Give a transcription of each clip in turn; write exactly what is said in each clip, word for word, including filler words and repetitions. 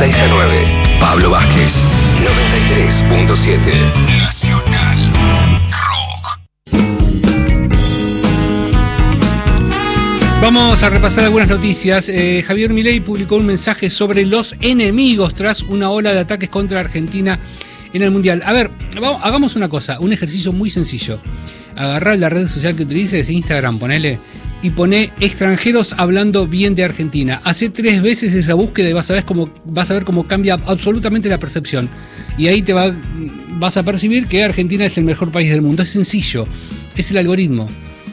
seis a nueve. Pablo Vázquez, noventa y tres punto siete. Nacional Rock. Vamos a repasar algunas noticias. Eh, Javier Milei publicó un mensaje sobre los enemigos tras una ola de ataques contra Argentina en el Mundial. A ver, vamos, hagamos una cosa, un ejercicio muy sencillo. Agarrar la red social que utilices, Instagram, ponele, y poné extranjeros hablando bien de Argentina. Hacé tres veces esa búsqueda y vas a ver cómo, vas a ver cómo cambia absolutamente la percepción. Y ahí te va, vas a percibir que Argentina es el mejor país del mundo. Es sencillo, es el algoritmo.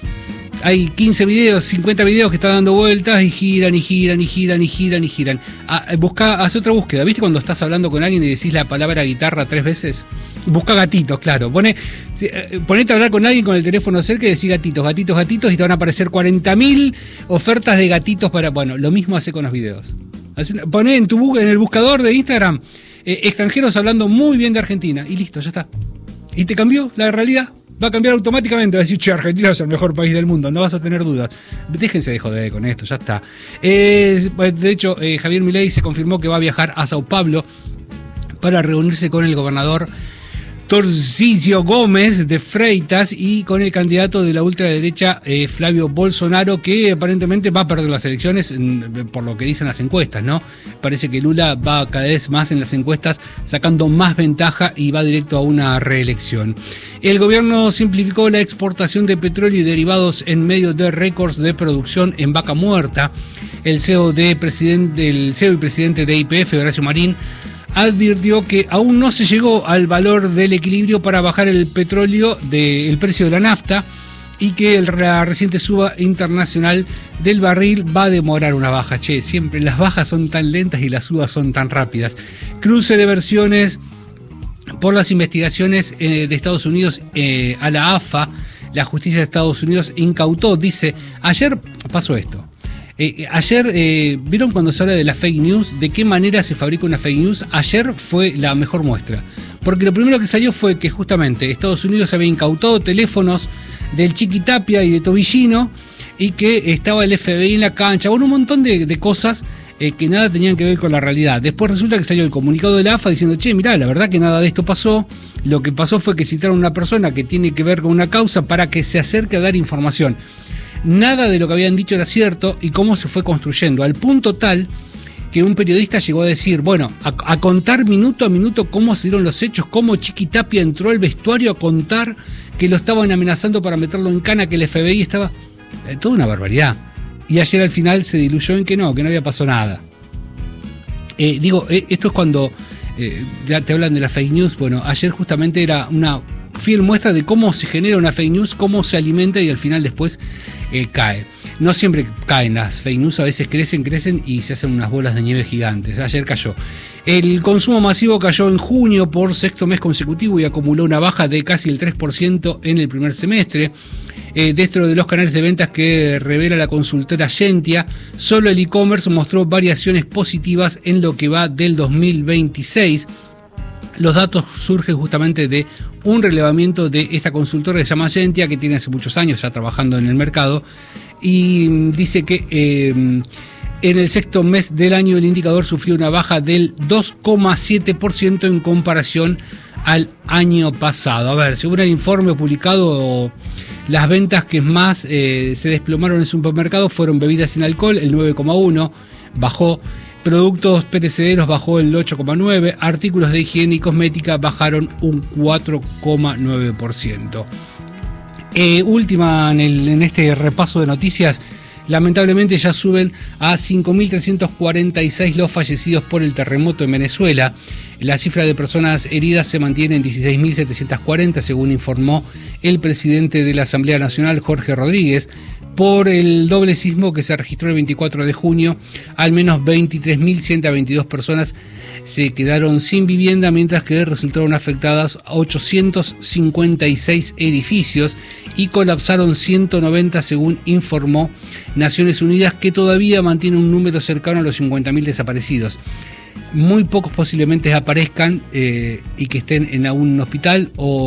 Hay quince videos, cincuenta videos que están dando vueltas y giran y giran y giran y giran y giran. Ah, busca, hace otra búsqueda. ¿Viste cuando estás hablando con alguien y decís la palabra guitarra tres veces? Busca gatitos, claro. Pone, ponete a hablar con alguien con el teléfono cerca y decís gatitos, gatitos, gatitos y te van a aparecer cuarenta mil ofertas de gatitos para... Bueno, lo mismo hace con los videos. Poné en, tu, en el buscador de Instagram eh, extranjeros hablando muy bien de Argentina y listo, ya está. Y te cambió la realidad. Va a cambiar automáticamente, va a decir, che, Argentina es el mejor país del mundo, no vas a tener dudas. Déjense de joder con esto, ya está. Eh, de hecho, eh, Javier Milei se confirmó que va a viajar a Sao Paulo para reunirse con el gobernador Tarcísio Gómez de Freitas y con el candidato de la ultraderecha eh, Flavio Bolsonaro, que aparentemente va a perder las elecciones por lo que dicen las encuestas, ¿no? Parece que Lula va cada vez más en las encuestas sacando más ventaja y va directo a una reelección. El gobierno simplificó la exportación de petróleo y derivados en medio de récords de producción en Vaca Muerta. El C E O, de presidente, el C E O y presidente de Y P F, Horacio Marín, advirtió que aún no se llegó al valor del equilibrio para bajar el petróleo del precio de la nafta y que la reciente suba internacional del barril va a demorar una baja. Che, siempre las bajas son tan lentas y las subas son tan rápidas. Cruce de versiones por las investigaciones eh, de Estados Unidos eh, a la A F A. La justicia de Estados Unidos incautó, dice, ayer pasó esto. Eh, ayer, eh, ¿vieron cuando se habla de la fake news? ¿De qué manera se fabrica una fake news? Ayer fue la mejor muestra. Porque lo primero que salió fue que justamente Estados Unidos había incautado teléfonos del Chiquitapia y de Tobillino y que estaba el F B I en la cancha. Bueno, un montón de, de cosas eh, que nada tenían que ver con la realidad. Después resulta que salió el comunicado de la A F A diciendo, che, mirá, la verdad que nada de esto pasó. Lo que pasó fue que citaron a una persona que tiene que ver con una causa para que se acerque a dar información. Nada de lo que habían dicho era cierto y cómo se fue construyendo, al punto tal que un periodista llegó a decir, bueno, a, a contar minuto a minuto cómo se dieron los hechos, cómo Chiquitapia entró al vestuario a contar que lo estaban amenazando para meterlo en cana, que el F B I estaba... Eh, toda una barbaridad. Y ayer al final se diluyó en que no, que no había pasado nada. Eh, digo, eh, esto es cuando eh, te hablan de la fake news. Bueno, ayer justamente era una fiel muestra de cómo se genera una fake news, cómo se alimenta y al final después eh, cae. No siempre caen las fake news, a veces crecen, crecen y se hacen unas bolas de nieve gigantes. Ayer cayó. El consumo masivo cayó en junio por sexto mes consecutivo y acumuló una baja de casi el tres por ciento en el primer semestre. Eh, dentro de los canales de ventas que revela la consultora Gentia, solo el e-commerce mostró variaciones positivas en lo que va del dos mil veintiséis. Los datos surgen justamente de un relevamiento de esta consultora que se llama Gentia, que tiene hace muchos años ya trabajando en el mercado, y dice que eh, en el sexto mes del año el indicador sufrió una baja del dos coma siete por ciento en comparación al año pasado. A ver, según el informe publicado, las ventas que más eh, se desplomaron en el supermercado fueron bebidas sin alcohol, el nueve coma uno por ciento, bajó. Productos perecederos bajó el ocho coma nueve por ciento, artículos de higiene y cosmética bajaron un cuatro coma nueve por ciento. Eh, última en, el, en este repaso de noticias, lamentablemente ya suben a cinco mil trescientos cuarenta y seis los fallecidos por el terremoto en Venezuela. La cifra de personas heridas se mantiene en dieciséis mil setecientos cuarenta, según informó el presidente de la Asamblea Nacional, Jorge Rodríguez. Por el doble sismo que se registró el veinticuatro de junio, al menos veintitrés mil ciento veintidós personas se quedaron sin vivienda, mientras que resultaron afectadas ochocientos cincuenta y seis edificios y colapsaron ciento noventa, según informó Naciones Unidas, que todavía mantiene un número cercano a los cincuenta mil desaparecidos. Muy pocos posiblemente aparezcan eh, y que estén en algún hospital o